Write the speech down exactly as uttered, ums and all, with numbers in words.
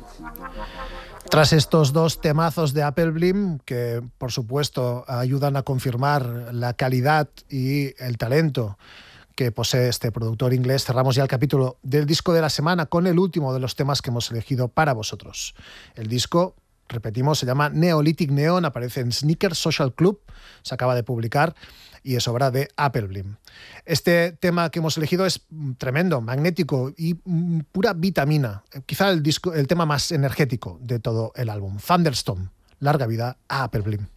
Tras estos dos temazos de Appleblim, que por supuesto ayudan a confirmar la calidad y el talento que posee este productor inglés, cerramos ya el capítulo del disco de la semana con el último de los temas que hemos elegido para vosotros. El disco, repetimos, se llama Neolithic Neon, aparece en Sneaker Social Club, se acaba de publicar y es obra de Appleblim. Este tema que hemos elegido es tremendo, magnético y pura vitamina. Quizá el, disco, el tema más energético de todo el álbum. Thunderstorm. Larga vida a Appleblim.